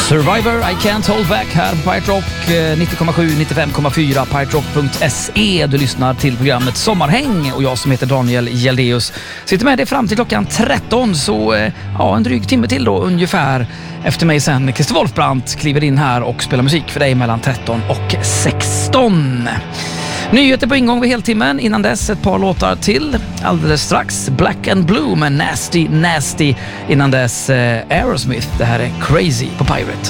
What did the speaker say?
Survivor, I Can't Hold Back här på Pirate Rock 90,7, 95,4, piraterock.se. Du lyssnar till programmet Sommarhäng och jag som heter Daniel Gäldeus sitter med dig fram till klockan 13, så en dryg timme till då ungefär. Efter mig sen Christer Wolfbrandt kliver in här och spelar musik för dig mellan 13 och 16. Nyheter på ingång vid heltimmen. Innan dess ett par låtar till. Alldeles strax Black and Blue med Nasty Nasty. Innan dess Aerosmith. Det här är Crazy på Pirate.